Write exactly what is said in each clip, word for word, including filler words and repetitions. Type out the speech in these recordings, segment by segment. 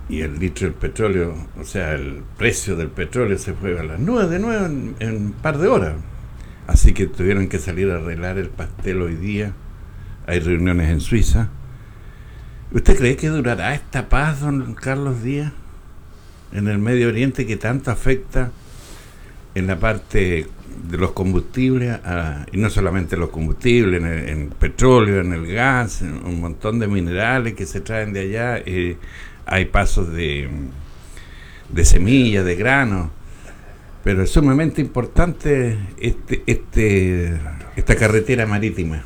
y el litro del petróleo, o sea, el precio del petróleo se fue a las nubes de nuevo en, en un par de horas. Así que tuvieron que salir a arreglar el pastel hoy día. Hay reuniones en Suiza. ¿Usted cree que durará esta paz, don Carlos Díaz, en el Medio Oriente, que tanto afecta en la parte de los combustibles, a, y no solamente los combustibles, en el, en el petróleo, en el gas, en un montón de minerales que se traen de allá? Eh, hay pasos de, de semillas, de granos, pero es sumamente importante este, este, esta carretera marítima.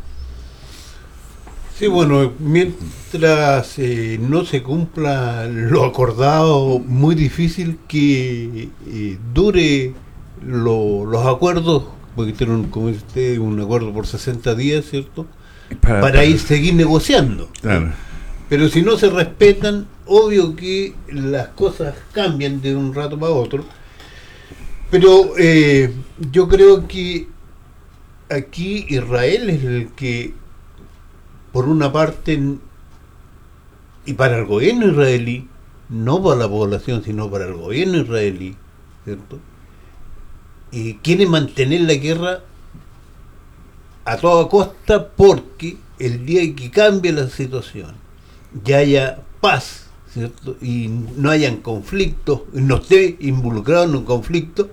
Sí, bueno, mientras eh, no se cumpla lo acordado, muy difícil que eh, dure lo, los acuerdos, porque tienen, como dice usted, un acuerdo por sesenta días, ¿cierto? Para, para ir seguir negociando. Claro. Pero si no se respetan, obvio que las cosas cambian de un rato para otro. Pero eh, yo creo que aquí Israel es el que, por una parte, y para el gobierno israelí, no para la población, sino para el gobierno israelí, ¿cierto? Y quiere mantener la guerra a toda costa, porque el día que cambie la situación, ya haya paz, ¿cierto? Y no hayan conflictos, no esté involucrado en un conflicto,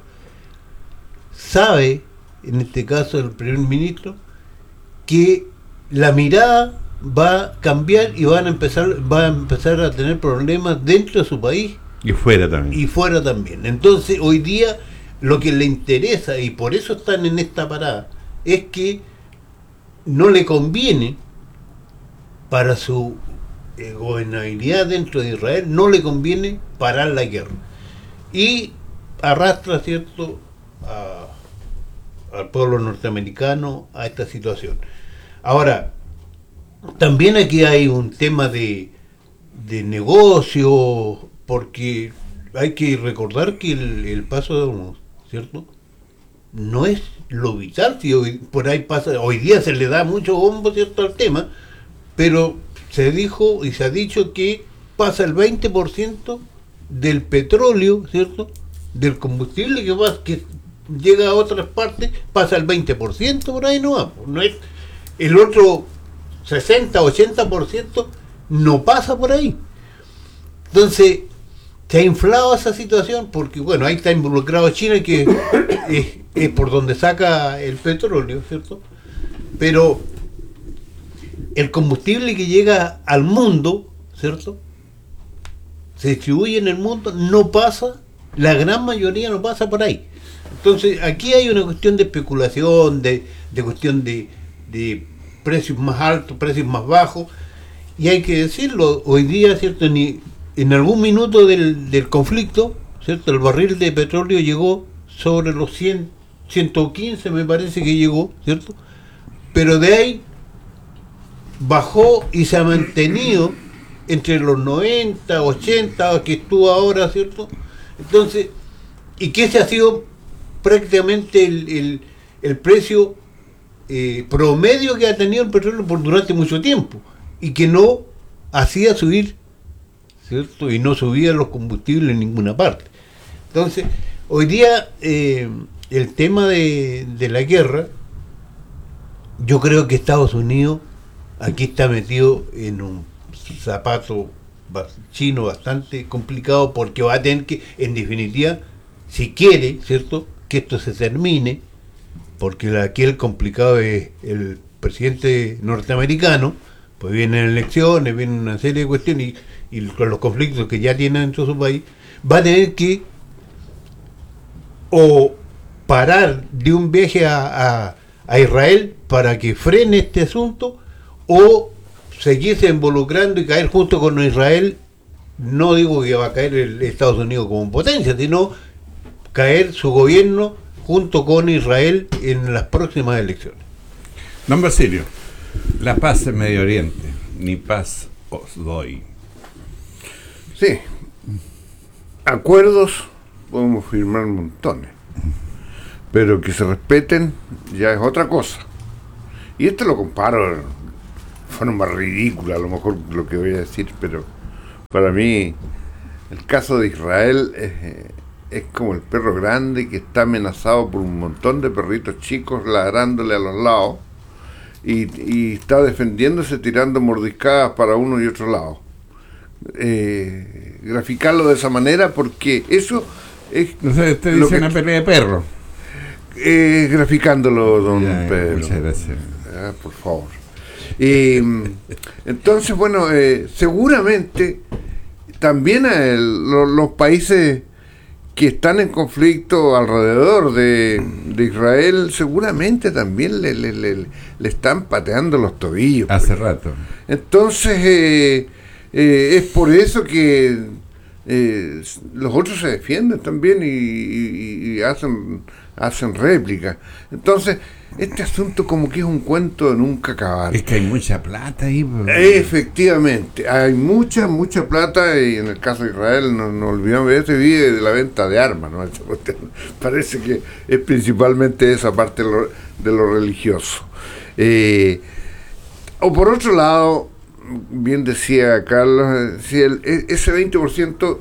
sabe, en este caso el primer ministro, que la mirada va a cambiar y van a empezar, va a empezar a tener problemas dentro de su país y fuera también. Y fuera también. Entonces, hoy día lo que le interesa, y por eso están en esta parada, es que no le conviene para su eh, gobernabilidad dentro de Israel, no le conviene parar la guerra. Y arrastra, ¿cierto?, a, al pueblo norteamericano a esta situación. Ahora, también aquí hay un tema de, de negocio, porque hay que recordar que el, el paso de Hormuz, ¿cierto?, no es lo vital. Si hoy, por ahí pasa, hoy día se le da mucho bombo, ¿cierto?, al tema, pero se dijo y se ha dicho que pasa el veinte por ciento del petróleo, ¿cierto?, del combustible que va, que llega a otras partes, pasa el veinte por ciento por ahí, no, no es el otro sesenta, ochenta por ciento no pasa por ahí. Entonces se ha inflado esa situación porque, bueno, ahí está involucrado China, que es, es por donde saca el petróleo, ¿cierto? Pero el combustible que llega al mundo, ¿cierto?, se distribuye en el mundo, no pasa, la gran mayoría no pasa por ahí. Entonces aquí hay una cuestión de especulación, de, de cuestión de, de precios más altos, precios más bajos, y hay que decirlo, hoy día, ¿cierto?, ni en algún minuto del, del conflicto, ¿cierto?, el barril de petróleo llegó sobre los cien, ciento quince me parece que llegó, ¿cierto?, pero de ahí bajó y se ha mantenido entre los noventa, ochenta, que estuvo ahora, ¿cierto? Entonces, y que ese ha sido prácticamente el, el, el precio eh, promedio que ha tenido el petróleo por durante mucho tiempo, y que no hacía subir, ¿cierto?, y no subía los combustibles en ninguna parte. Entonces, hoy día eh, el tema de, de la guerra, yo creo que Estados Unidos aquí está metido en un zapato chino bastante complicado, porque va a tener que, en definitiva, si quiere, ¿cierto?, que esto se termine, porque aquí el complicado es el presidente norteamericano, pues vienen elecciones, vienen una serie de cuestiones, y, y con los conflictos que ya tiene dentro de su país, va a tener que o parar de un viaje a, a, a Israel para que frene este asunto, o seguirse involucrando y caer junto con Israel. No digo que va a caer el Estados Unidos como potencia, sino caer su gobierno junto con Israel en las próximas elecciones. Don Basilio, la paz en Medio Oriente, ni paz os doy. Sí, acuerdos podemos firmar montones, pero que se respeten ya es otra cosa. Y esto lo comparo de forma ridícula, a lo mejor lo que voy a decir, pero Para mí, el caso de Israel es, es como el perro grande que está amenazado por un montón de perritos chicos ladrándole a los lados y, y está defendiéndose tirando mordiscadas para uno y otro lado. Eh, graficarlo de esa manera porque eso es... No sé, usted dice una pelea de perros. Eh, graficándolo, don Ya, Pedro. muchas gracias. Ah, por favor. Y, entonces, bueno, eh, seguramente también el, lo, los países que están en conflicto alrededor de, de Israel, seguramente también le, le, le, le están pateando los tobillos. Hace pues. rato. Entonces, eh, eh, es por eso que eh, los otros se defienden también y, y, y hacen, hacen réplica. Entonces, este asunto como que es un cuento de nunca acabar. Es que hay mucha plata ahí. Pues. Efectivamente, hay mucha, mucha plata y en el caso de Israel, no, no olvidamos, este vive de la venta de armas, ¿no? Parece que es principalmente esa parte de lo, de lo religioso. Eh, o por otro lado, bien decía Carlos, si el, ese veinte por ciento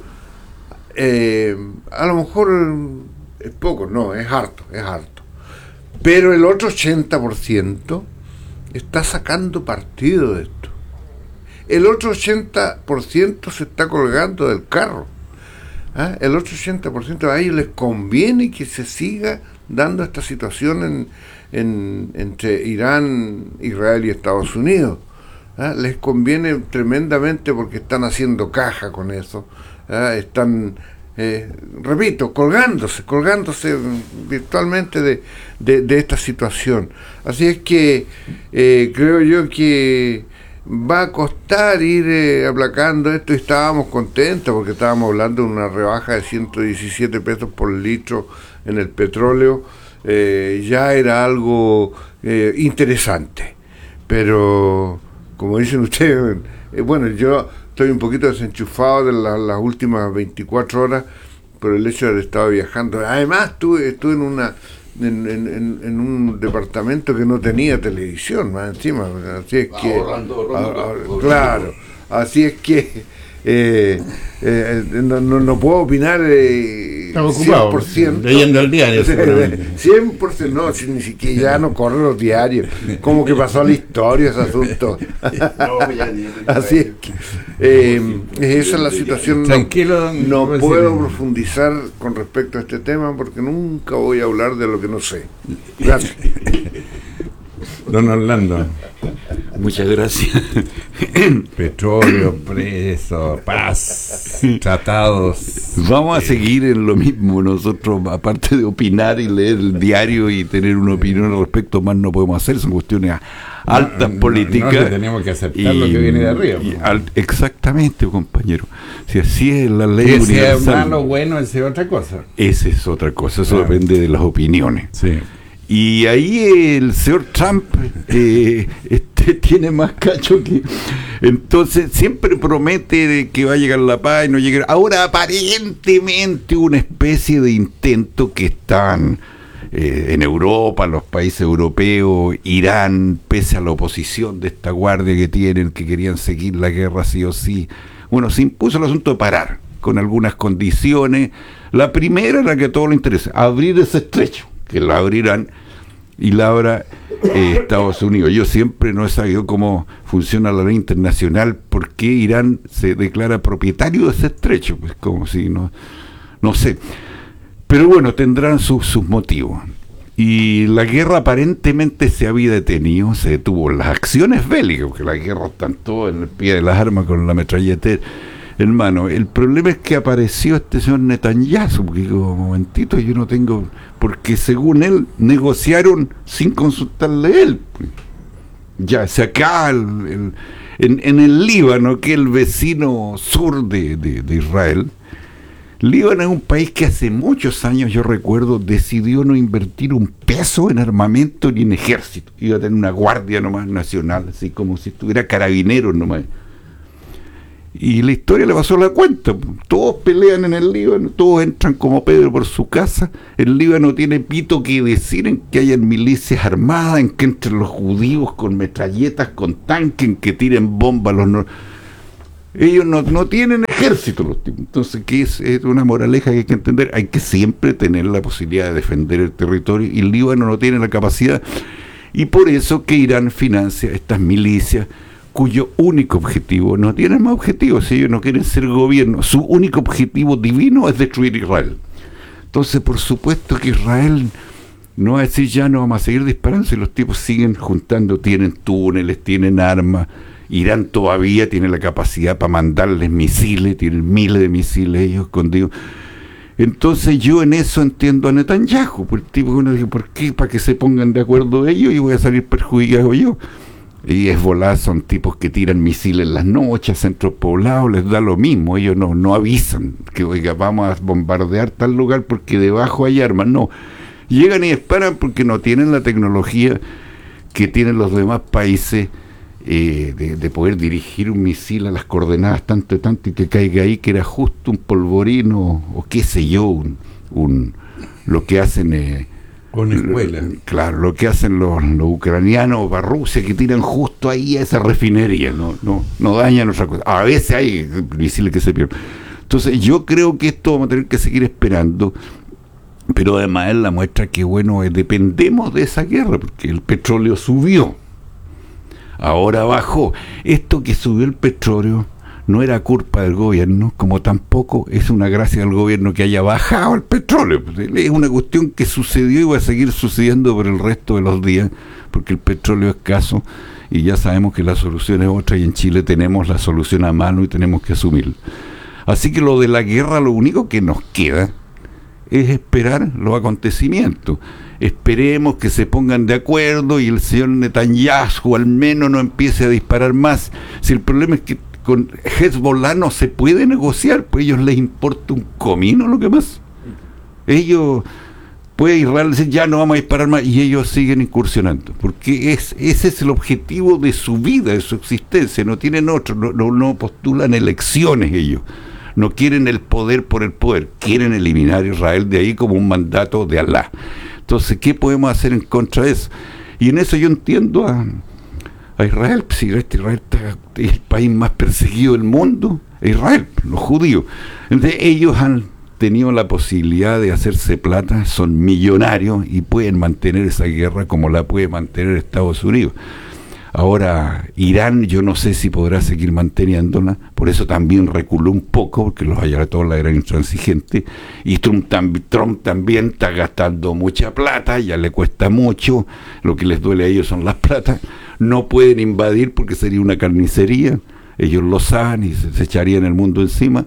eh, a lo mejor es poco, no, es harto, es harto. Pero el otro ochenta por ciento está sacando partido de esto. El otro ochenta por ciento se está colgando del carro. ¿Ah? El otro ochenta por ciento a ellos les conviene que se siga dando esta situación en, en, entre Irán, Israel y Estados Unidos. ¿Ah? Les conviene tremendamente porque están haciendo caja con eso. ¿Ah? Están... Eh, repito, colgándose, colgándose virtualmente de, de, de esta situación. Así es que eh, creo yo que va a costar ir eh, aplacando esto y estábamos contentos porque estábamos hablando de una rebaja de ciento diecisiete pesos por litro en el petróleo, eh, ya era algo eh, interesante, pero como dicen ustedes, eh, bueno, yo estoy un poquito desenchufado de la, las últimas veinticuatro horas por el hecho de haber estado viajando. Además, estuve, estuve en una en, en, en un departamento que no tenía televisión, más encima. Así es que... Ahorrando, ahorrando, ah, ah, ahorrando. claro, así es que eh, eh, no, no, no puedo opinar eh, Estaba ocupado, cien por ciento. leyendo el diario, seguramente. cien por ciento, no, si, ni siquiera ya no corre los diarios. Como que pasó a la historia ese asunto. No, ya ni- Así es que eh, esa es la situación. No, Tranquilo, don- no don puedo Basilio. profundizar con respecto a este tema porque nunca voy a hablar de lo que no sé. Gracias. Don Orlando. Muchas gracias. Petróleo, preso, paz, tratados. Vamos a seguir en lo mismo. Nosotros, aparte de opinar y leer el diario y tener una opinión al respecto, más no podemos hacer. Son cuestiones altas No, políticas. no, que tenemos que aceptar lo que viene de arriba. y al- exactamente, compañero. Si así es la ley Si es universal. malo o bueno, esa es otra cosa. Esa es otra cosa. Eso Claro. depende de las opiniones. Sí. Y ahí el señor Trump eh, este, tiene más cacho que... Entonces siempre promete de que va a llegar la paz y no llega. Ahora aparentemente una especie de intento que están eh, en Europa, los países europeos, Irán, pese a la oposición de esta guardia que tienen, que querían seguir la guerra sí o sí. Bueno, se impuso el asunto de parar, con algunas condiciones. La primera era que a todos les interesa, abrir ese estrecho, que la abrirán y la abra eh, Estados Unidos. Yo siempre no he sabido cómo funciona la ley internacional, por qué Irán se declara propietario de ese estrecho, pues como si no, no sé. Pero bueno, tendrán sus, sus motivos. Y la guerra aparentemente se había detenido, se detuvo las acciones bélicas, porque la guerra están todos en el pie de las armas con la metralleta en mano. El problema es que apareció este señor Netanyahu, porque digo, un momentito, yo no tengo, porque según él negociaron sin consultarle a él. Ya, se acá el, el, en, en el Líbano, que es el vecino sur de, de, de Israel. Líbano es un país que hace muchos años, yo recuerdo, decidió no invertir un peso en armamento ni en ejército. Iba a tener una guardia nomás nacional, así como si estuviera carabineros nomás. Y la historia le pasó la cuenta. Todos pelean en el Líbano, todos entran como Pedro por su casa. El Líbano tiene pito que decir en que hayan milicias armadas, en que entren los judíos con metralletas, con tanques, en que tiren bombas los nor- Ellos no, no tienen ejército los tipos. Entonces, ¿qué es? Es una moraleja que hay que entender. Hay que siempre tener la posibilidad de defender el territorio, y el Líbano no tiene la capacidad. Y por eso que Irán financia estas milicias cuyo único objetivo, no tienen más objetivos, si ellos no quieren ser gobierno, su único objetivo divino es destruir Israel. Entonces, por supuesto que Israel no va a decir ya no vamos a seguir disparando, si los tipos siguen juntando, tienen túneles, tienen armas. Irán todavía tiene la capacidad para mandarles misiles, tienen miles de misiles ellos escondidos. Entonces yo en eso entiendo a Netanyahu, pues el tipo uno dice, ¿por qué? Para que se pongan de acuerdo ellos y voy a salir perjudicado yo. Y Hezbollah son tipos que tiran misiles en las noches, centros poblados, les da lo mismo, ellos no, no avisan que oiga, vamos a bombardear tal lugar porque debajo hay armas, no. Llegan y disparan porque no tienen la tecnología que tienen los demás países. Eh, de, de poder dirigir un misil a las coordenadas tanto y tanto y que caiga ahí, que era justo un polvorino o qué sé yo, un, un lo que hacen eh, con escuela. Lo, claro, lo que hacen los, los ucranianos para Rusia, que tiran justo ahí a esa refinería, no, no, no dañan otra cosa. A veces hay misiles que se pierden. Entonces yo creo que esto vamos a tener que seguir esperando, pero además es la muestra que bueno, eh, dependemos de esa guerra, porque el petróleo subió. Ahora bajó. Esto que subió el petróleo no era culpa del gobierno, como tampoco es una gracia del gobierno que haya bajado el petróleo. Es una cuestión que sucedió y va a seguir sucediendo por el resto de los días, porque el petróleo es escaso y ya sabemos que la solución es otra, y en Chile tenemos la solución a mano y tenemos que asumirla. Así que lo de la guerra, lo único que nos queda es esperar los acontecimientos. Esperemos que se pongan de acuerdo y el señor Netanyahu al menos no empiece a disparar más. Si el problema es que con Hezbollah no se puede negociar, pues a ellos les importa un comino lo que más. Ellos, puede Israel decir ya no vamos a disparar más, y ellos siguen incursionando, porque es ese es el objetivo de su vida, de su existencia, no tienen otro, no, no, no postulan elecciones ellos. No quieren el poder por el poder, quieren eliminar a Israel de ahí como un mandato de Alá. Entonces, ¿qué podemos hacer en contra de eso? Y en eso yo entiendo a, a Israel. Si este Israel está, es el país más perseguido del mundo, Israel, los judíos. Entonces, ellos han tenido la posibilidad de hacerse plata, son millonarios y pueden mantener esa guerra como la puede mantener Estados Unidos. Ahora, Irán, yo no sé si podrá seguir manteniéndola, por eso también reculó un poco, porque los ayatolás eran intransigentes, y Trump, tam, Trump también está gastando mucha plata, ya le cuesta mucho, lo que les duele a ellos son las platas, no pueden invadir porque sería una carnicería, ellos lo saben y se, se echarían el mundo encima,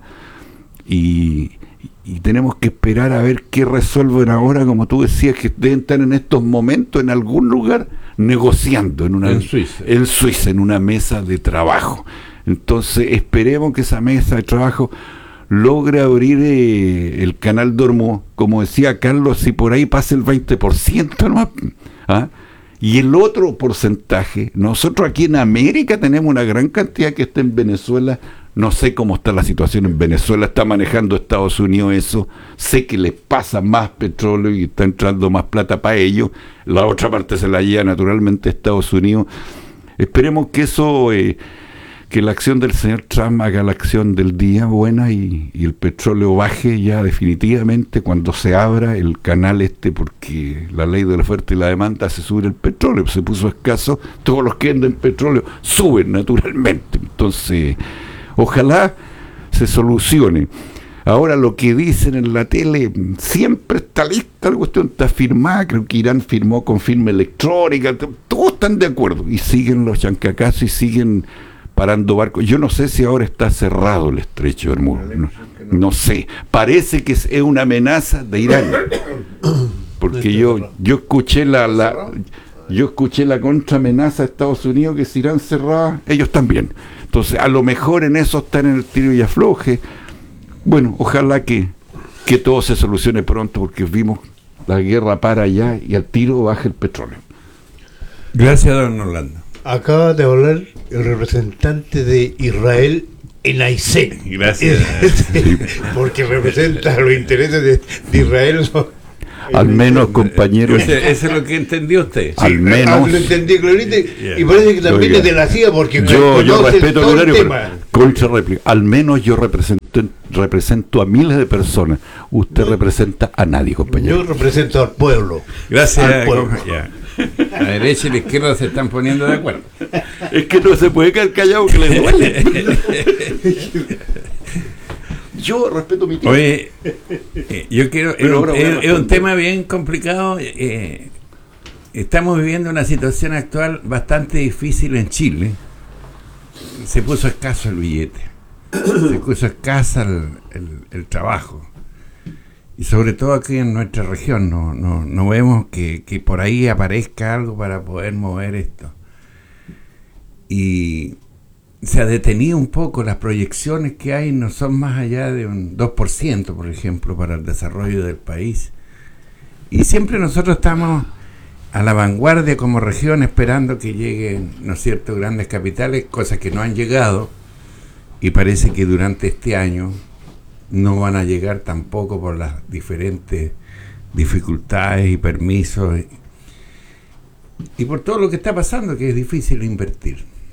y, y tenemos que esperar a ver qué resuelven ahora, como tú decías, que deben estar en estos momentos en algún lugar, negociando en una en Suiza. en Suiza, en una mesa de trabajo. Entonces esperemos que esa mesa de trabajo logre abrir eh, el canal de Hormuz, como decía Carlos, si por ahí pasa el veinte por ciento nomás, ¿ah? Y el otro porcentaje, nosotros aquí en América tenemos una gran cantidad que está en Venezuela. No sé cómo está la situación en Venezuela, está manejando Estados Unidos eso, sé que les pasa más petróleo y está entrando más plata para ellos, la otra parte se la lleva naturalmente Estados Unidos. Esperemos que eso, eh, que la acción del señor Trump haga la acción del día buena y, y el petróleo baje ya definitivamente cuando se abra el canal este, porque la ley de la oferta y la demanda hace subir el petróleo, se puso escaso, todos los que venden petróleo suben naturalmente, entonces ojalá se solucione. Ahora lo que dicen en la tele siempre está lista, la cuestión está firmada, creo que Irán firmó con firma electrónica, todos están de acuerdo y siguen los chancacazos y siguen parando barcos. Yo no sé si ahora está cerrado el estrecho de Hormuz, no, no sé, parece que es una amenaza de Irán, porque yo yo escuché la, la yo escuché la contraamenaza de Estados Unidos que si Irán cerraba, ellos también. Entonces, a lo mejor en eso están en el tiro y afloje. Bueno, ojalá que, que todo se solucione pronto, porque vimos la guerra para allá y al tiro baja el petróleo. Gracias, don Orlando. Acaba de hablar el representante de Israel en Aysén. Gracias. Porque representa los intereses de, de Israel. Al menos, compañeros. Eso es lo que entendió usted. Al Sí, menos. ah, lo entendí clarito y, Yeah. y parece que también Oiga, es de la C I A porque Yo, yo conoce respeto todo el horario, el pero tema. contra réplica. Al menos yo represento, represento a miles de personas. Usted representa a nadie, compañero. Yo represento al pueblo. Gracias. Al pueblo. Ya. La derecha y la izquierda se están poniendo de acuerdo. Es que no se puede quedar callado que le duele. Yo respeto mi tiempo. Oye, eh, yo quiero. Es Pero un, ahora voy a es- es un responder. tema bien complicado. eh, estamos viviendo una situación actual bastante difícil en Chile. Se puso escaso el billete. Se puso escasa el, el- el trabajo. Y sobre todo aquí en nuestra región, no, no, no vemos que, que por ahí aparezca algo para poder mover esto. Y se ha detenido un poco, las proyecciones que hay no son más allá de un dos por ciento, por ejemplo, para el desarrollo del país. Y siempre nosotros estamos a la vanguardia como región esperando que lleguen, ¿no es cierto?, grandes capitales, cosas que no han llegado, y parece que durante este año no van a llegar tampoco por las diferentes dificultades y permisos y, y por todo lo que está pasando, que es difícil invertir.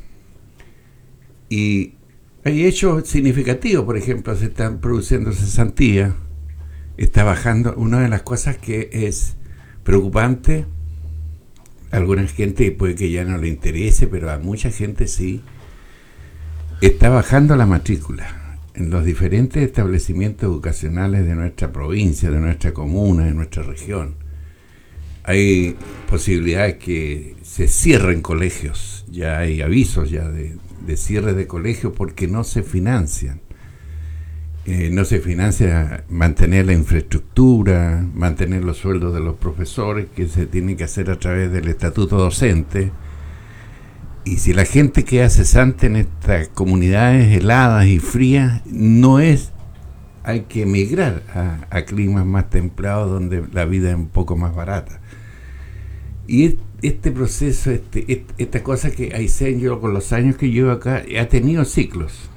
Y hay hechos significativos, por ejemplo, se están produciendo cesantías, está bajando. Una de las cosas que es preocupante, a alguna gente puede que ya no le interese, pero a mucha gente sí, está bajando la matrícula en los diferentes establecimientos educacionales de nuestra provincia, de nuestra comuna, de nuestra región. Hay posibilidades que se cierren colegios, ya hay avisos ya de, de cierre de colegios porque no se financian. Eh, no se financia mantener la infraestructura, mantener los sueldos de los profesores, que se tiene que hacer a través del estatuto docente. Y si la gente queda cesante en estas comunidades heladas y frías, no es, hay que emigrar a, a climas más templados donde la vida es un poco más barata. Y este proceso, este, este, esta cosa que Aysén, yo con los años que llevo acá, ha tenido ciclos.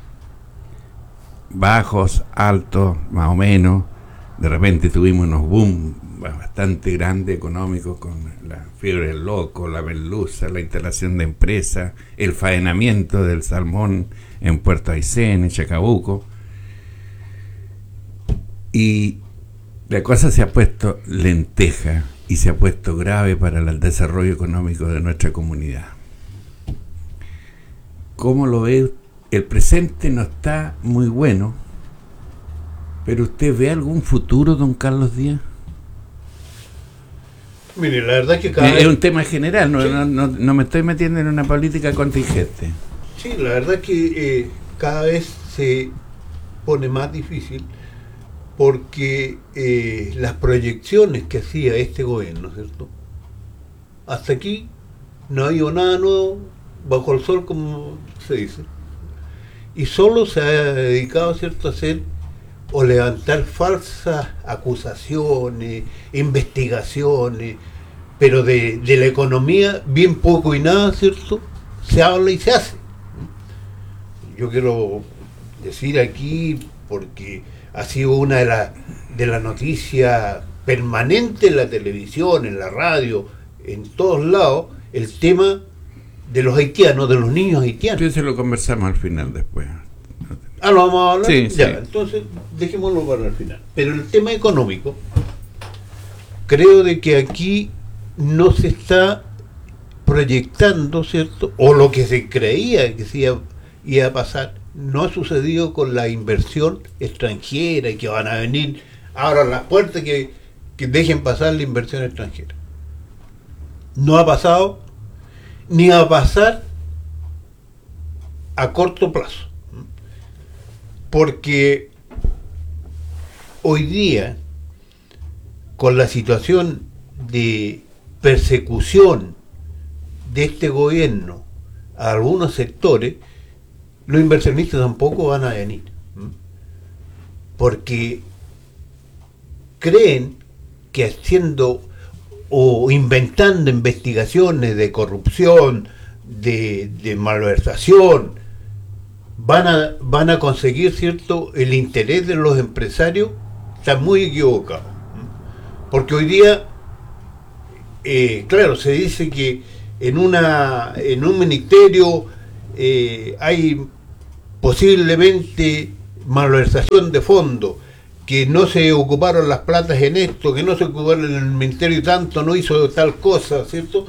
Bajos, altos, más o menos. De repente tuvimos unos boom bastante grandes económicos con la fiebre del loco, la merluza, la instalación de empresas, el faenamiento del salmón en Puerto Aysén, en Chacabuco. Y la cosa se ha puesto lenteja y se ha puesto grave para el desarrollo económico de nuestra comunidad. ¿Cómo lo ve? El presente no está muy bueno, pero ¿usted ve algún futuro, don Carlos Díaz? Mire, la verdad es que cada Es vez... un tema general, no, Sí. no, no, no me estoy metiendo en una política contingente. Sí, la verdad es que eh, cada vez se pone más difícil porque eh, las proyecciones que hacía este gobierno, ¿cierto? Hasta aquí no ha habido nada nuevo bajo el sol, como se dice. Y solo se ha dedicado, ¿cierto?, a hacer o levantar falsas acusaciones, investigaciones, pero de, de la economía bien poco y nada, ¿cierto? Se habla y se hace. Yo quiero decir aquí, porque ha sido una de las de la noticias permanentes en la televisión, en la radio, en todos lados, el tema de los haitianos, de los niños haitianos. Entonces lo conversamos al final después. Ah, ¿lo vamos a hablar? Sí, ya, sí. entonces dejémoslo para el final. Pero el tema económico, creo de que aquí no se está proyectando, ¿cierto? O lo que se creía que se iba, iba a pasar, no ha sucedido con la inversión extranjera y que van a venir, abran las puertas que, que dejen pasar la inversión extranjera. No ha pasado, ni va a pasar a corto plazo. Porque hoy día, con la situación de persecución de este gobierno a algunos sectores, los inversionistas tampoco van a venir. ¿m? Porque creen que haciendo o inventando investigaciones de corrupción, de, de malversación, van a, van a conseguir, ¿cierto?, el interés de los empresarios. Está muy equivocado. Porque hoy día, eh, claro, se dice que en una en un ministerio eh, hay posiblemente malversación de fondos, que no se ocuparon las platas en esto, que no se ocuparon en el ministerio tanto, no hizo tal cosa, ¿cierto?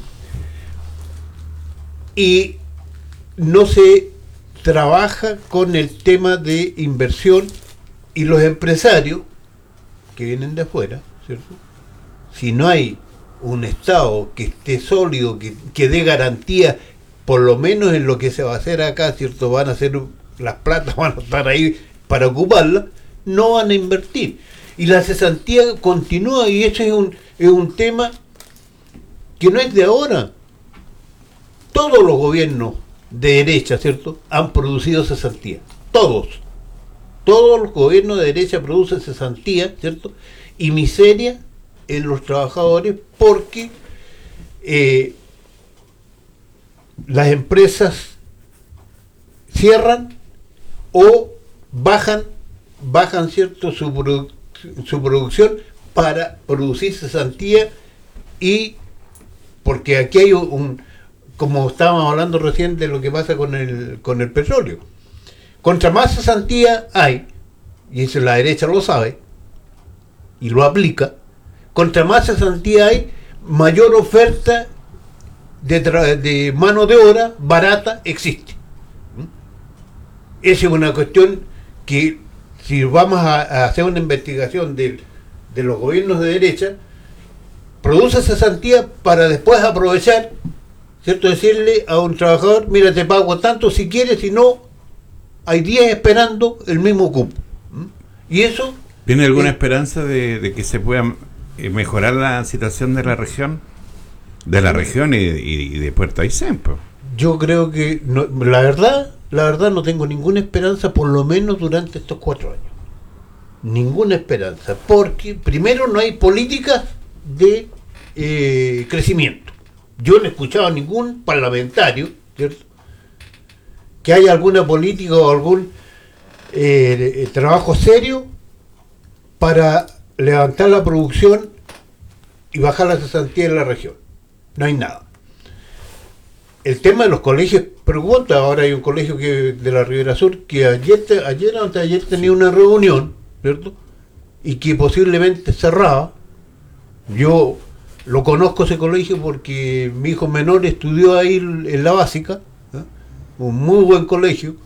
Y no se trabaja con el tema de inversión, y los empresarios que vienen de afuera, ¿cierto? Si no hay un Estado que esté sólido, que, que dé garantía, por lo menos en lo que se va a hacer acá, ¿cierto? Van a ser, las platas van a estar ahí para ocuparlas, no van a invertir. Y la cesantía continúa, y ese es un, es un tema que no es de ahora. Todos los gobiernos de derecha, ¿cierto?, han producido cesantía. Todos. Todos los gobiernos de derecha producen cesantía, ¿cierto?, y miseria en los trabajadores, porque eh, las empresas cierran o bajan, bajan cierto su, produ su producción para producir cesantía, y porque aquí hay un, un, como estábamos hablando recién de lo que pasa con el, con el petróleo. Contra más cesantía hay, y eso la derecha lo sabe y lo aplica, contra más cesantía hay, mayor oferta de, de mano de obra barata existe. Esa es una cuestión que, si vamos a, a hacer una investigación de, de los gobiernos de derecha, produce cesantía para después aprovechar, ¿cierto?, decirle a un trabajador: mira, te pago tanto si quieres, si no, hay diez esperando el mismo cupo. Y eso... ¿Tiene alguna eh, esperanza de, de que se pueda mejorar la situación de la región? De la región y, y, y de Puerto Aysén, pues. Yo creo que, no, la verdad, la verdad no tengo ninguna esperanza, por lo menos durante estos cuatro años. Ninguna esperanza, porque primero no hay políticas de eh, crecimiento. Yo no he escuchado a ningún parlamentario, ¿cierto?, que haya alguna política o algún eh, trabajo serio para levantar la producción y bajar la cesantía en la región. No hay nada. El tema de los colegios preocupa. Ahora hay un colegio que de la Ribera Sur que ayer, ayer antes de ayer tenía una reunión, ¿cierto?, y que posiblemente cerraba. Yo lo conozco ese colegio porque mi hijo menor estudió ahí en la básica, ¿eh?, un muy buen colegio,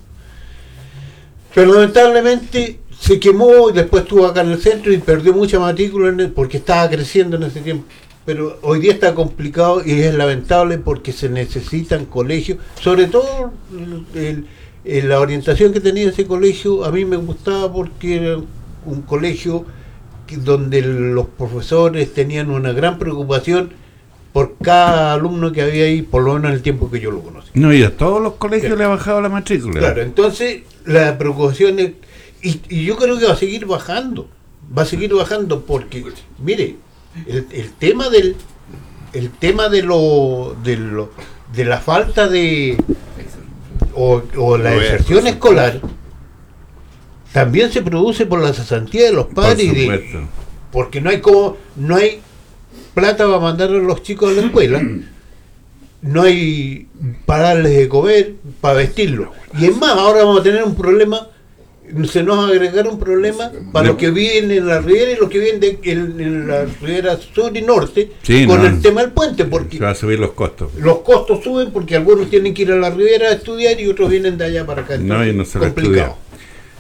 pero lamentablemente se quemó y después estuvo acá en el centro y perdió mucha matrícula en el, porque estaba creciendo en ese tiempo. Pero hoy día está complicado y es lamentable, porque se necesitan colegios, sobre todo el, el, la orientación que tenía ese colegio a mí me gustaba, porque era un colegio que, donde los profesores tenían una gran preocupación por cada alumno que había ahí, por lo menos en el tiempo que yo lo conocí. No, y a todos los colegios Claro. le ha bajado la matrícula. Claro, entonces la preocupación es, y, y yo creo que va a seguir bajando, va a seguir bajando, porque, mire, el, el tema del el tema de lo de lo de la falta de o, o la Lo deserción es, escolar también se produce por la cesantía de los padres, y de, porque no hay como no hay plata para mandar a los chicos a la escuela, no hay para darles de comer, para vestirlos, y es más, ahora vamos a tener un problema, se nos va a agregar un problema para los que viven en la ribera y los que viven de, en, en la ribera sur y norte, sí, con no, el tema del puente, porque se va a subir los costos. los costos suben, porque algunos tienen que ir a la ribera a estudiar y otros vienen de allá para acá. No, y no se lo complicado. estudia.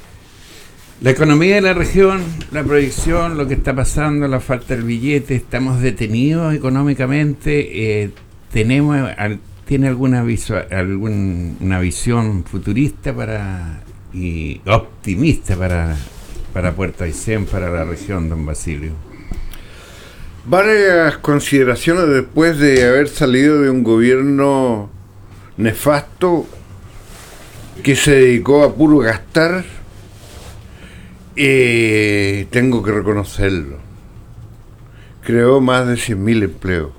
La economía de la región, la proyección, lo que está pasando, la falta del billete, estamos detenidos económicamente. Eh, tenemos, al, ¿Tiene alguna visual, algún, una visión futurista para y optimista para, para Puerto Aysén, para la región, don Basilio? Varias consideraciones después de haber salido de un gobierno nefasto que se dedicó a puro gastar. Eh, tengo que reconocerlo. Creó más de cien mil empleos,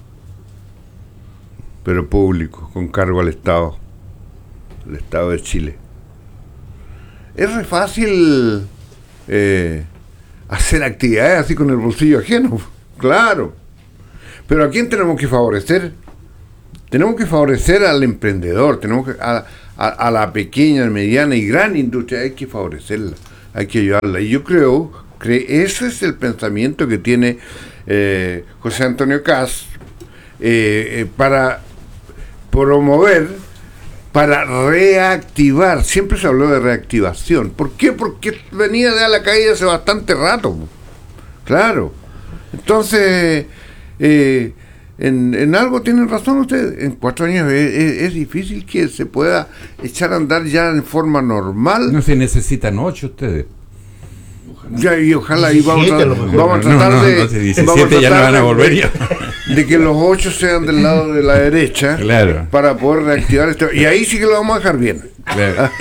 pero públicos, con cargo al Estado, el Estado de Chile. Es re fácil eh, hacer actividades así con el bolsillo ajeno, claro. Pero ¿a quién tenemos que favorecer? Tenemos que favorecer al emprendedor, tenemos que, a, a, a la pequeña, mediana y gran industria, hay que favorecerla, hay que ayudarla. Y yo creo que ese es el pensamiento que tiene eh, José Antonio Kast eh, eh, para promover, para reactivar. Siempre se habló de reactivación. ¿Por qué? Porque venía de a la caída hace bastante rato. Claro. Entonces, eh, en, en algo tienen razón ustedes. En cuatro años es, es, es difícil que se pueda echar a andar ya en forma normal. No se necesitan ocho ustedes. Ya, y ojalá y vamos a, vamos a tratar no, no, de no, si diecisiete vamos a tratar ya no van a de- volver ya. de que los ocho sean del lado de la derecha, Claro. para poder reactivar esto, y ahí sí que lo vamos a dejar bien. Claro.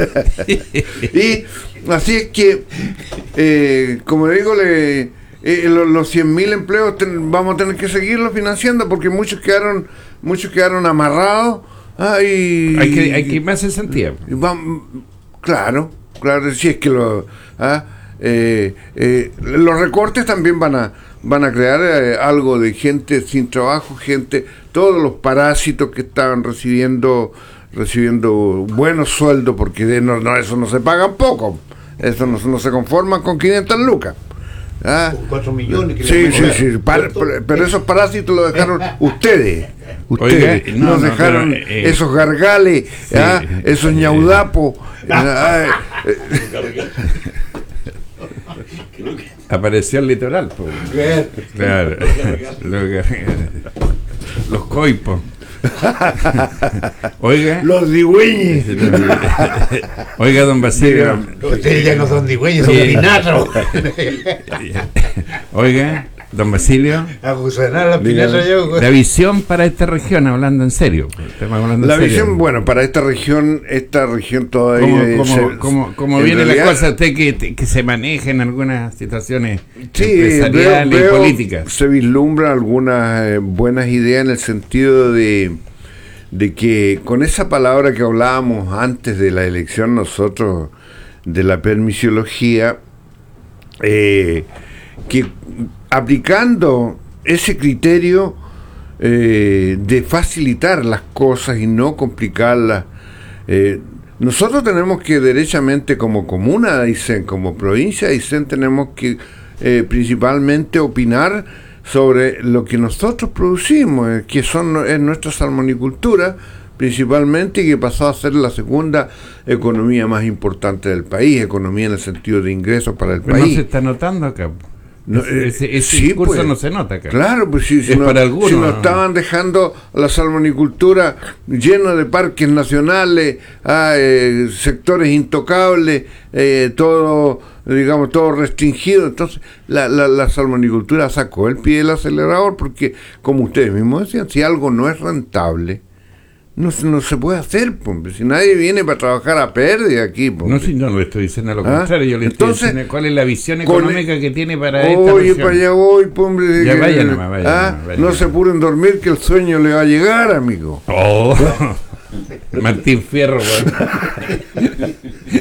Y así es que eh, como le digo, le, eh, los, los cien mil empleos ten- vamos a tener que seguirlos financiando porque muchos quedaron muchos quedaron amarrados. ah, y, Hay que, hay que ir más en sentido. y vam- claro, claro, si es que lo, ah, eh, eh, los recortes también van a van a crear eh, algo de gente sin trabajo, gente, todos los parásitos que estaban recibiendo recibiendo buenos sueldos, porque de no, no, eso no se pagan poco, eso no, no se conforman con quinientas lucas. Ah, Cuatro millones que sí, le sí, van a sí, cobrar, par- ¿cierto? pero, pero esos parásitos los dejaron ustedes. Ustedes Oiga, no, nos no, dejaron pero, eh, esos gargales, sí, ah, esos eh, ñaudapos. ah, eh, Apareció el litoral, pues. Claro. Los, los coipos. Oiga. los digüeñes. Oiga, don Basilio. Ustedes ya no son digüeños, son Sí. pinatros. Oiga, don Basilio. A gusanar las pinatros yo. La visión para esta región, hablando en serio. Estamos hablando La en serio. visión, bueno, para esta región, esta región todavía ¿Cómo, eh, cómo, se- cómo- cómo en viene realidad, la cosa usted que, que se maneja en algunas situaciones Sí, empresariales veo- y veo- políticas? se vislumbran algunas eh, buenas ideas en el sentido de, de que con esa palabra que hablábamos antes de la elección nosotros, de la permisiología, eh, que aplicando ese criterio eh, de facilitar las cosas y no complicarlas, eh, nosotros tenemos que derechamente como comuna de Aysén, como provincia de Aysén, tenemos que eh, principalmente opinar sobre lo que nosotros producimos, eh, que son es nuestra salmonicultura principalmente, y que pasó a ser la segunda economía más importante del país, economía en el sentido de ingresos para el Pero no país. se está notando acá. No, ese eh, ese, ese sí, discurso pues. no se nota acá. Claro, pues si, si Es no- para algunos, si nos ¿no? estaban dejando la salmonicultura llena de parques nacionales, ah, eh, sectores intocables, eh, todo, digamos, todo restringido. Entonces, la, la, la salmonicultura sacó el pie del acelerador porque, como ustedes mismos decían, si algo no es rentable, no, se- no se puede hacer, pues. Si nadie viene para trabajar a pérdida aquí, pues. No, si no le estoy diciendo lo ¿Ah? contrario, yo le Entonces, estoy diciendo cuál es la visión con- económica que tiene para esta Oye, región. para allá voy, pues, hombre. Ya que- vaya nomás, vaya ah, nomás, vaya no nomás. se apuren dormir, que el sueño le va a llegar, amigo. Oh, Martín Fierro, weón.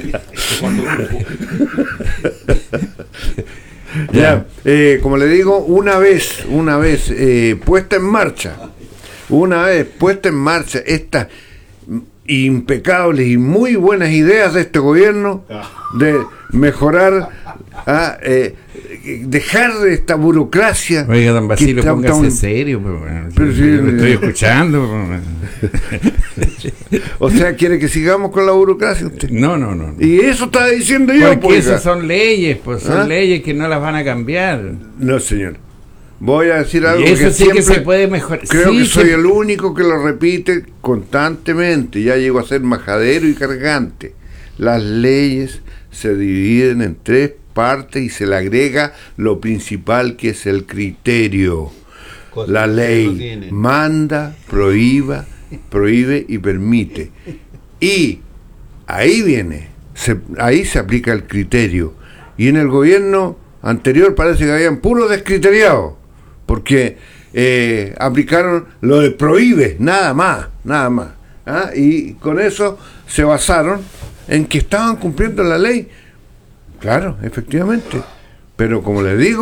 Ya, eh, como le digo, una vez, una vez eh, puesta en marcha, una vez puesta en marcha estas impecables y muy buenas ideas de este gobierno de mejorar, ah, eh, dejar esta burocracia. Oiga, don Basilio, que está- póngase está- serio. Pues, bueno. Pero Yo- sí, yo lo estoy eh. escuchando. Pues. O sea, quiere que sigamos con la burocracia usted. No, no, no. no. Y eso estaba diciendo yo, Porque pues, esas son leyes, pues son ¿Ah? leyes que no las van a cambiar. No, señor. Voy a decir algo Y eso que sí siempre que se puede mejorar. creo Sí, que soy se- el único que lo repite constantemente. Ya llego a ser majadero y cargante. Las leyes se dividen en tres partes y se le agrega lo principal, que es el criterio. Cosa La que no ley tienen. manda, prohíba, prohíbe y permite. Y ahí viene, se, ahí se aplica el criterio. Y en el gobierno anterior parece que habían puros descriteriados, porque eh, aplicaron lo de prohíbe, nada más, nada más. ¿Ah? Y con eso se basaron en que estaban cumpliendo la ley. Claro, efectivamente. Pero como les digo,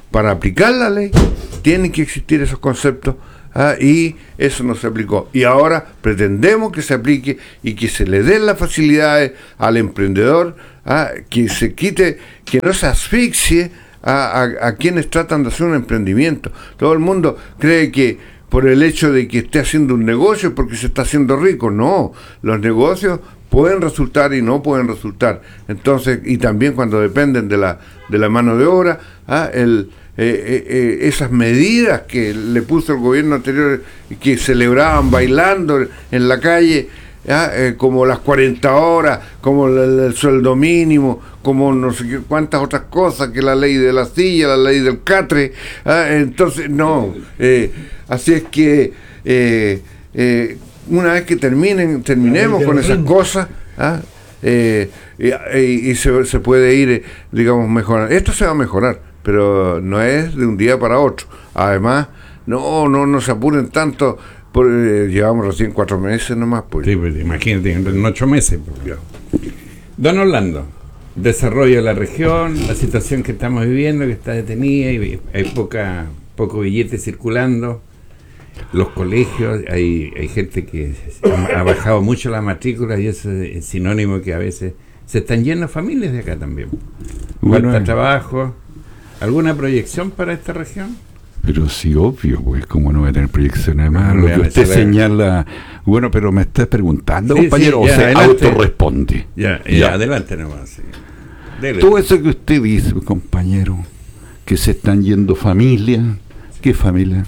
para aplicar la ley tienen que existir esos conceptos. Ah, y eso no se aplicó. Y ahora pretendemos que se aplique y que se le den las facilidades al emprendedor, ah, que se quite, que no se asfixie a, a, a quienes tratan de hacer un emprendimiento. Todo el mundo cree que por el hecho de que esté haciendo un negocio porque se está haciendo rico. No, los negocios pueden resultar y no pueden resultar. Entonces, y también cuando dependen de la, de la mano de obra, ah, el Eh, eh, eh, esas medidas que le puso el gobierno anterior, que celebraban bailando en la calle, ¿ya? Eh, como las cuarenta horas, como el, el sueldo mínimo, como no sé qué, cuántas otras cosas, que la ley de la silla, la ley del catre, ¿ya? Entonces no, eh, así es que eh, eh, una vez que terminen terminemos con esas cosas, ¿ya? eh, y, y se, se puede ir, digamos, mejorando. Esto se va a mejorar, pero no es de un día para otro. Además, no no no se apuren tanto, por, eh, llevamos recién cuatro meses nomás. Pues. Sí, pues imagínate, en ocho meses. Pues. Don Orlando, desarrollo de la región, la situación que estamos viviendo, que está detenida, y hay poca poco billete circulando, los colegios, hay, hay gente que ha, ha bajado mucho la matrícula, y eso es sinónimo que a veces se están yendo familias de acá también. Falta bueno, trabajo. ¿Alguna proyección para esta región? Pero sí, obvio, pues, ¿cómo no va a tener proyección? Además, no, lo que usted señala... Bueno, pero me estás preguntando, sí, compañero, sí, ya, o sea, autorresponde. Ya, ya, ya, adelante nomás. Sí. Todo eso que usted dice, compañero, que se están yendo familias, ¿qué familia?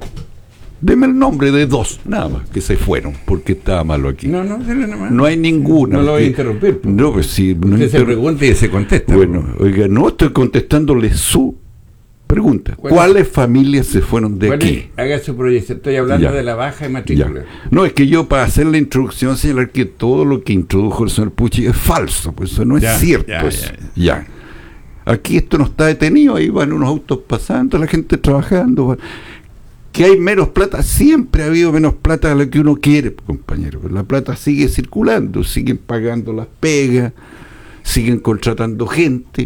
Deme el nombre de dos, nada más, que se fueron, porque estaba malo aquí. No, no, dele nada más. No hay ninguna. No lo voy a interrumpir. Pues. No, pues sí. No Usted inter... se pregunta y se contesta. Bueno, pues. Oiga, no estoy contestándole su pregunta. ¿Cuál ¿Cuáles es? familias se fueron de aquí? Es? Haga su proyección. Estoy hablando ya. de la baja de matrícula. Ya. No, es que yo para hacer la introducción señalar que todo lo que introdujo el señor Pucci es falso, pues eso no es ya, cierto. Ya, pues. ya, ya. ya. Aquí esto no está detenido, ahí van unos autos pasando, la gente trabajando. Van. Que hay menos plata, siempre ha habido menos plata de lo que uno quiere, compañero. La plata sigue circulando, siguen pagando las pegas, siguen contratando gente,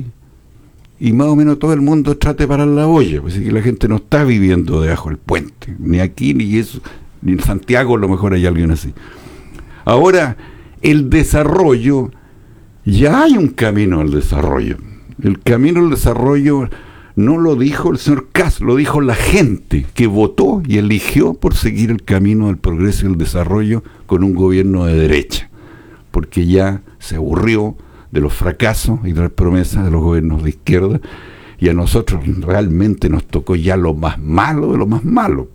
y más o menos todo el mundo trata de parar la olla, pues, así que la gente no está viviendo debajo del puente, ni aquí, ni eso, ni en Santiago a lo mejor hay alguien así. Ahora, el desarrollo, ya hay un camino al desarrollo. El camino al desarrollo no lo dijo el señor Kast, lo dijo la gente que votó y eligió por seguir el camino del progreso y el desarrollo con un gobierno de derecha, porque ya se aburrió de los fracasos y de las promesas de los gobiernos de izquierda, y a nosotros realmente nos tocó ya lo más malo de lo más malo,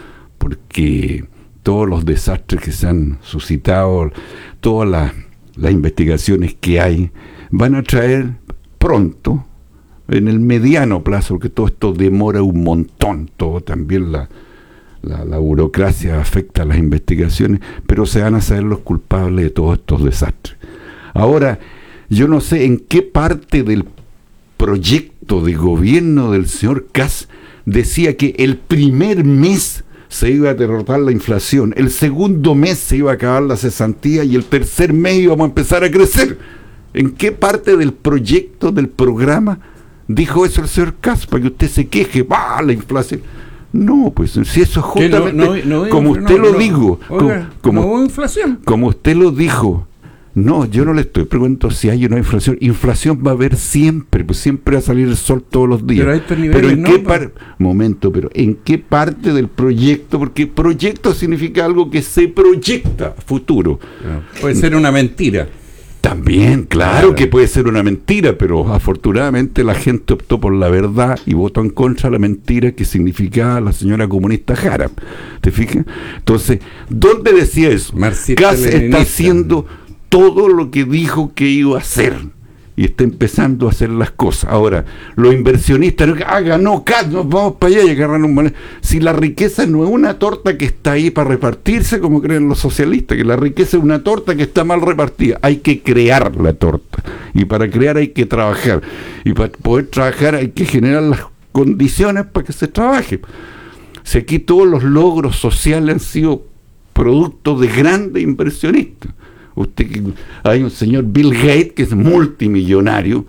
porque todos los desastres que se han suscitado, todas las, las investigaciones que hay, van a traer pronto, en el mediano plazo, porque todo esto demora un montón, todo también la, la, la burocracia afecta a las investigaciones, pero se van a saber los culpables de todos estos desastres. Ahora, yo no sé en qué parte del proyecto de gobierno del señor Kast decía que el primer mes se iba a derrotar la inflación, el segundo mes se iba a acabar la cesantía y el tercer mes íbamos a empezar a crecer. ¿En qué parte del proyecto, del programa dijo eso el señor Kast, para que usted se queje? ¡Bah, la inflación! No, pues si eso es justamente no, no, no, como usted no, lo no, dijo, oiga, como, como, no inflación. como usted lo dijo. No, yo no le estoy preguntando si hay o no hay inflación. Inflación va a haber siempre, pues siempre va a salir el sol todos los días. Pero, a estos niveles pero en no, qué par- momento, pero en qué parte del proyecto, porque proyecto significa algo que se proyecta futuro. No, puede ser una mentira. También, claro, claro que puede ser una mentira, pero afortunadamente la gente optó por la verdad y votó en contra de la mentira que significaba la señora comunista Jara. ¿Te fijas? Entonces, ¿dónde decía eso? Kast está haciendo todo lo que dijo que iba a hacer y está empezando a hacer las cosas. Ahora, los inversionistas, ah, ganó Kast, nos vamos para allá y agarran un mal. Si la riqueza no es una torta que está ahí para repartirse, como creen los socialistas, que la riqueza es una torta que está mal repartida, hay que crear la torta, y para crear hay que trabajar, y para poder trabajar hay que generar las condiciones para que se trabaje. Si aquí todos los logros sociales han sido producto de grandes inversionistas. Usted, hay un señor Bill Gates que es multimillonario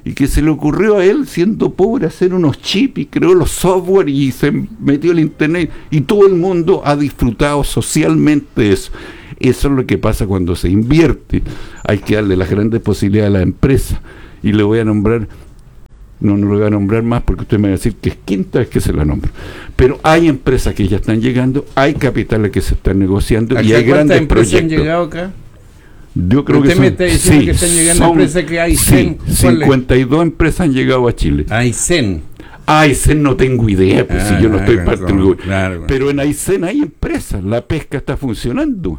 y que se le ocurrió a él, siendo pobre, hacer unos chips y creó los software y se metió el internet y todo el mundo ha disfrutado socialmente de eso. Eso es lo que pasa cuando se invierte. Hay que darle las grandes posibilidades a la empresa, y le voy a nombrar, no, no lo voy a nombrar más porque usted me va a decir que es quinta vez que se la nombro, pero hay empresas que ya están llegando, hay capitales que se están negociando y hay grandes empresas proyectos. han llegado acá? Yo creo Usted que me son, está diciendo sí, que están llegando son, empresas que hay sí, cien. ¿Cuál es? cincuenta y dos empresas han llegado a Chile. Aysén. Aysén no tengo idea, pues, Ah, si yo no estoy claro, parte del gobierno. claro. Pero en Aysén hay empresas, la pesca está funcionando.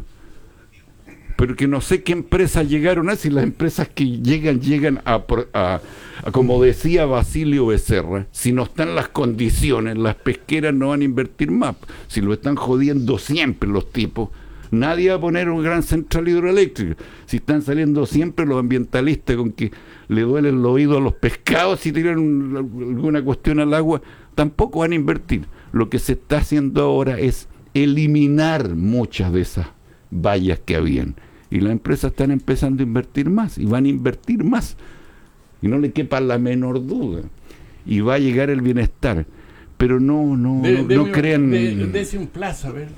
Pero que no sé qué empresas llegaron a, si las empresas que llegan, llegan a, a, a, como decía Basilio Becerra, si no están las condiciones, las pesqueras no van a invertir más. Si lo están jodiendo siempre los tipos, nadie va a poner una gran central hidroeléctrica. Si están saliendo siempre los ambientalistas con que le duelen los oídos a los pescados si tiran un, alguna cuestión al agua, tampoco van a invertir. Lo que se está haciendo ahora es eliminar muchas de esas vallas que habían. Y las empresas están empezando a invertir más, y van a invertir más. Y no le quepa la menor duda. Y va a llegar el bienestar. Pero no, no, De, no, de, no de, crean... de, dese un plazo, a ver.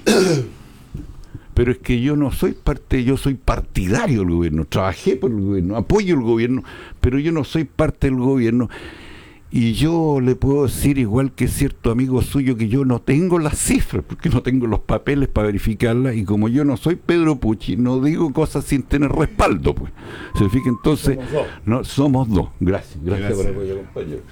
Pero es que yo no soy parte, yo soy partidario del gobierno, trabajé por el gobierno, apoyo el gobierno, pero yo no soy parte del gobierno. Y yo le puedo decir, igual que cierto amigo suyo, que yo no tengo las cifras, porque no tengo los papeles para verificarlas, y como yo no soy Pedro Pucci, no digo cosas sin tener respaldo, pues. ¿Se fija? Entonces, somos dos. No, somos dos. Gracias, gracias, gracias. por el apoyo, compañero.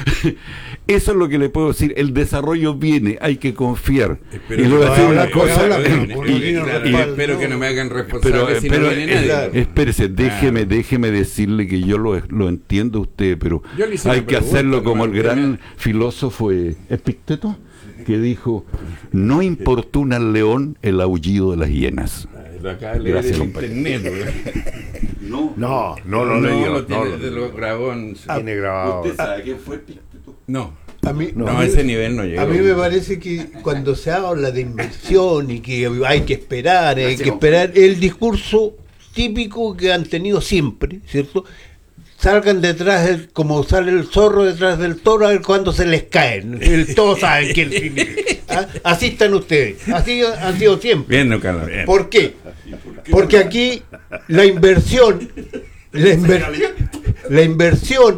Eso es lo que le puedo decir. El desarrollo viene, hay que confiar. Espero y le voy a decir habla, una cosa. habla, y- pero, y- claro, y- no, espero que no me hagan responsable pero, si pero no viene eh, nadie. claro. espérese, déjeme, Claro. déjeme decirle que yo lo, lo entiendo a usted, pero Yo le hice hay una que pregunta, hacerlo como el nomás, gran primero. filósofo eh, Epicteto, que dijo: no importuna al león el aullido de las hienas. Lo acaba de leer Gracias, en compañero. internet, güey. No, No, no lo leí. lo No, tiene, lo- lo grabó en su- tiene grabado. ¿Usted sabe quién fue Epicteto? No, A mí, no, a a mí- ese nivel no llegó. A mí me parece que cuando se habla de inversión y que hay que esperar, hay que esperar, el discurso típico que han tenido siempre, ¿cierto? Salgan detrás, del- como sale el zorro detrás del toro, a ver cuándo se les caen. El, todos saben quién significa. ¿Ah? Así están ustedes, así han sido siempre. Bien, no, Carlos, bien. ¿Por qué? Porque aquí la inversión, la, inver- la inversión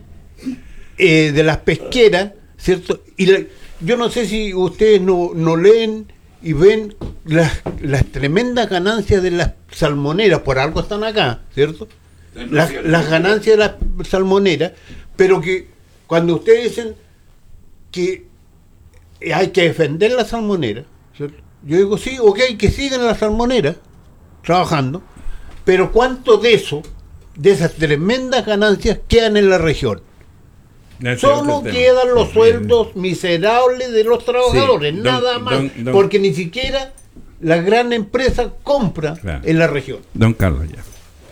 eh, de las pesqueras, ¿cierto? Y la- yo no sé si ustedes no, no leen y ven las, las tremendas ganancias de las salmoneras, por algo están acá, ¿cierto? Las, las ganancias de las salmoneras, pero que cuando ustedes dicen que hay que defender la salmonera, ¿cierto? Yo digo, sí, ok, que sigan las salmoneras trabajando, pero ¿cuánto de eso, de esas tremendas ganancias, quedan en la región? No, ese es Solo otro tema. quedan los sueldos miserables de los trabajadores, Sí, don- nada más, don- don- porque ni siquiera la gran empresa compra Claro. en la región. Don Carlos, ya.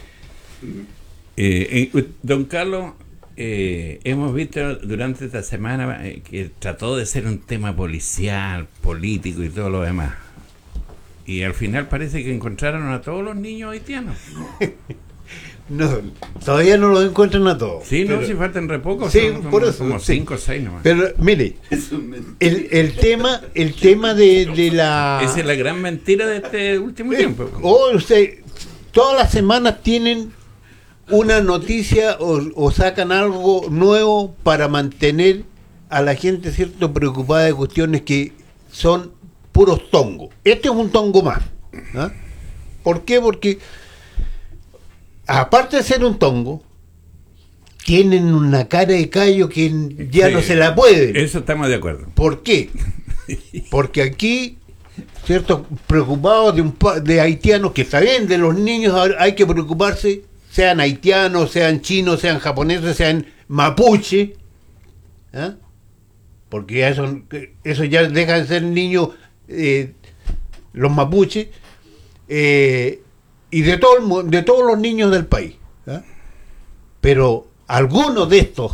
Eh, eh, don Carlos, eh, hemos visto durante esta semana eh, que trató de ser un tema policial, político y todo lo demás. Y al final parece que encontraron a todos los niños haitianos. No, todavía no los encuentran a todos. Sí, no, pero, si faltan re pocos, Sí, son como, por eso, como sí. cinco o seis nomás. pero mire, el, el tema, el tema de, de la... Esa es la gran mentira de este último tiempo. O usted, todas las semanas tienen una noticia o, o sacan algo nuevo para mantener a la gente, cierto, preocupada de cuestiones que son puros tongos. Este es un tongo más. ¿Ah? ¿Por qué? Porque aparte de ser un tongo, tienen una cara de callo que ya Sí, no se la pueden. Eso estamos de acuerdo. ¿Por qué? Porque aquí, ¿cierto? Preocupados de, un pa- de haitianos, que está bien, de los niños hay que preocuparse, sean haitianos, sean chinos, sean japoneses, sean mapuche, ¿ah? Porque ya son, eso ya dejan de ser niños, eh, los mapuches, eh, y de, todo el mu- de todos los niños del país. ¿Ah? Pero algunos de estos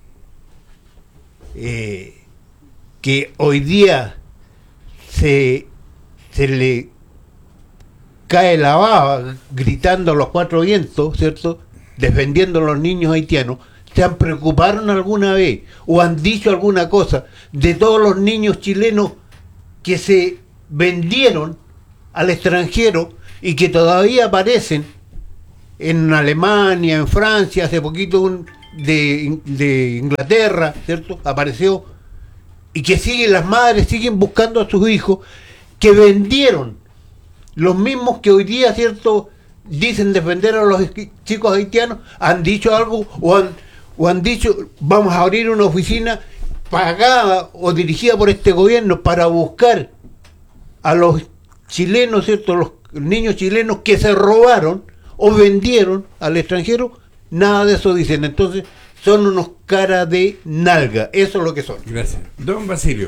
eh, que hoy día se, se le cae la baba gritando a los cuatro vientos, ¿cierto? Defendiendo a los niños haitianos, ¿Se han preocupado alguna vez o han dicho alguna cosa de todos los niños chilenos que se vendieron al extranjero y que todavía aparecen en Alemania, en Francia, hace poquito un de, de Inglaterra, ¿cierto? Apareció, y que siguen, las madres siguen buscando a sus hijos que vendieron, los mismos que hoy día, ¿cierto?, dicen defender a los chicos haitianos, han dicho algo o han, o han dicho vamos a abrir una oficina pagada o dirigida por este gobierno para buscar a los chilenos, ¿cierto?, los niños chilenos que se robaron o vendieron al extranjero. Nada de eso dicen. Entonces son unos cara de nalga, eso es lo que son. Gracias. Don Basilio,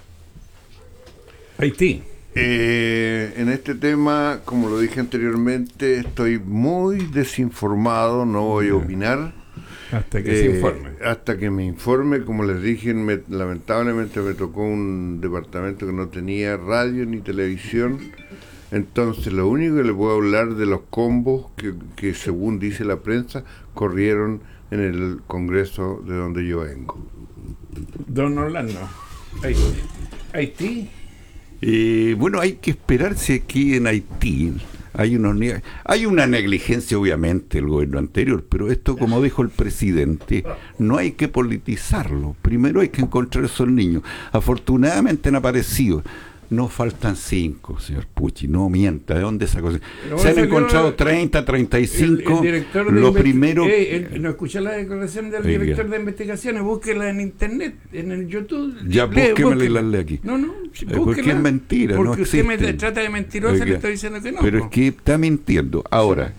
Haití. Eh, en este tema, como lo dije anteriormente, estoy muy desinformado, no voy a opinar. Hasta que eh, se informe. Hasta que me informe, como les dije, me, lamentablemente me tocó un departamento que no tenía radio ni televisión. Entonces lo único que le puedo hablar de los combos que, que según dice la prensa, corrieron en el Congreso de donde yo vengo. Don Orlando, Haití. Haití. Eh, bueno, hay que esperar si aquí en Haití hay unos ne- hay una negligencia, obviamente, del gobierno anterior, pero esto, como dijo el presidente, no hay que politizarlo. Primero hay que encontrar esos niños. Afortunadamente han aparecido. No faltan cinco, señor Pucci, no mienta. ¿De dónde sacó? No, Se han salió encontrado treinta, treinta y cinco. El, el director de Lo investi- primero. Eh, el- no escuché la declaración del Oiga. director de investigaciones, búsquela en internet, en el YouTube. Ya, Lee, búsquemela y búsquela. la lee aquí. No, no, sí, Eh, porque búsquela. es mentira, no Porque usted me existen. trata de mentirosa, Oiga, le estoy diciendo que no. Pero po. es que está mintiendo. Ahora,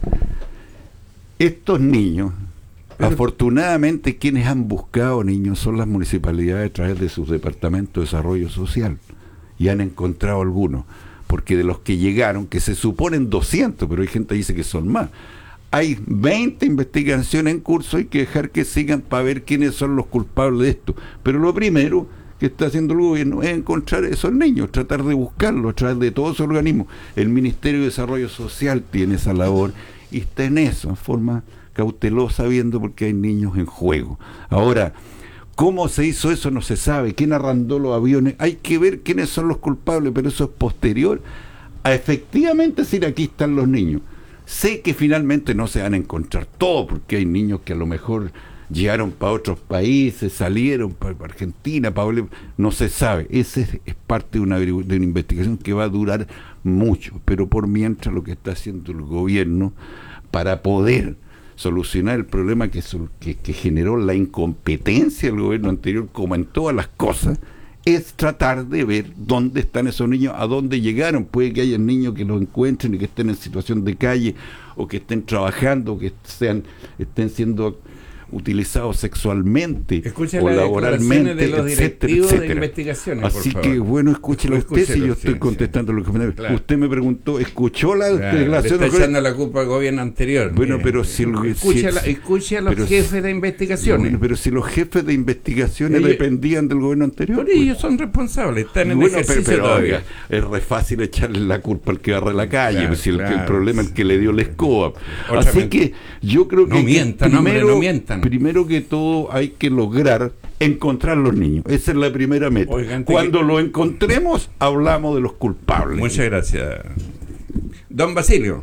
estos niños, Pero- afortunadamente, quienes han buscado niños son las municipalidades a través de sus departamentos de desarrollo social. Y han encontrado algunos, porque de los que llegaron, que se suponen doscientos, pero hay gente que dice que son más, hay veinte investigaciones en curso, hay que dejar que sigan para ver quiénes son los culpables de esto. Pero lo primero que está haciendo el gobierno es encontrar a esos niños, tratar de buscarlos a través de todos esos organismos. El Ministerio de Desarrollo Social tiene esa labor y está en eso, en forma cautelosa, viendo porque hay niños en juego. Ahora, ¿cómo se hizo eso? No se sabe. ¿Quién arrendó los aviones? Hay que ver quiénes son los culpables, pero eso es posterior a efectivamente decir aquí están los niños. Sé que finalmente no se van a encontrar todos, porque hay niños que a lo mejor llegaron para otros países, salieron para Argentina, para Bolivia, no se sabe. Esa es, es parte de una, de una investigación que va a durar mucho, pero por mientras lo que está haciendo el gobierno para poder solucionar el problema que, que, que generó la incompetencia del gobierno anterior, como en todas las cosas, es tratar de ver dónde están esos niños, a dónde llegaron. Puede que haya niños que los encuentren y que estén en situación de calle, o que estén trabajando, o que sean, estén siendo utilizados sexualmente Escuche o las laboralmente, declaraciones de los etcétera, directivos de etcétera. investigaciones, Así por que favor. bueno, escúchelo usted, si Escúchelo, yo estoy sí, contestando lo que me... Claro. Usted me preguntó, ¿escuchó la Claro, le declaración? está echando la culpa al gobierno anterior. Bueno, Mire. pero si el- escuche, si- a la- escuche a los pero jefes si- de investigaciones. Bueno, pero si los jefes de investigaciones Ellos- dependían del gobierno anterior. Por pues. ellos son responsables, están en Bueno, pero, ejercicio pero, todavía. oiga, es re fácil echarle la culpa al que barre la calle, Claro, pues, si el, claro. el problema es el que le dio la escoba. Otra Así men- que yo creo No que mientan, hombre, no mientan. primero que todo hay que lograr encontrar los niños. Esa es la primera meta. Oigan, te- Cuando lo encontremos, hablamos de los culpables. Muchas gracias. Don Basilio.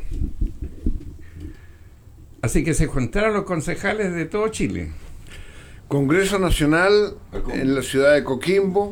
Así que se juntaron los concejales de todo Chile. Congreso Nacional en la ciudad de Coquimbo,